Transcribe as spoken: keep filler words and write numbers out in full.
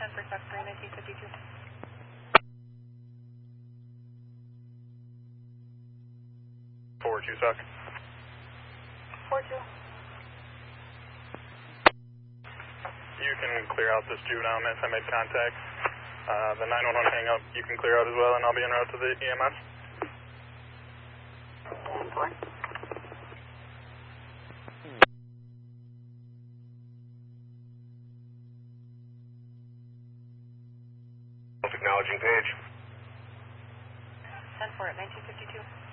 ten for Stock three, nineteen fifty-two. four two, Stock. four two. You can clear out this juvenile, miss. I made contact. Uh, the nine one one hang up, you can clear out as well, and I'll be en route to the E M S. ten four. Acknowledging page. ten four at nineteen fifty-two.